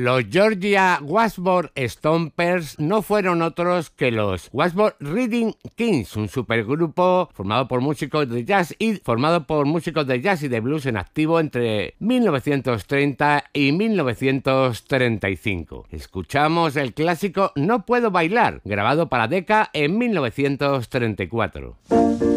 Los Georgia Washboard Stompers no fueron otros que los Washboard Riding Kings, un supergrupo formado por músicos de jazz y de blues en activo entre 1930 y 1935. Escuchamos el clásico No Puedo Bailar, grabado para Decca en 1934.